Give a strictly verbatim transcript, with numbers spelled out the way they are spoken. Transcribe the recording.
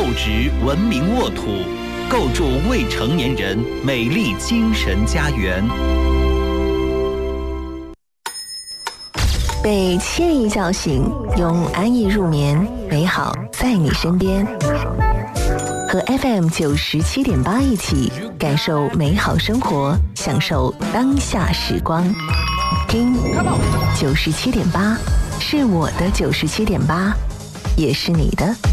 厚植文明沃土，构筑未成年人美丽精神家园。 被惬意叫醒，用安逸入眠，美好在你身边。和 F M 九十七点八一起感受美好生活，享受当下时光。听九十七点八，是我的九十七点八，也是你的。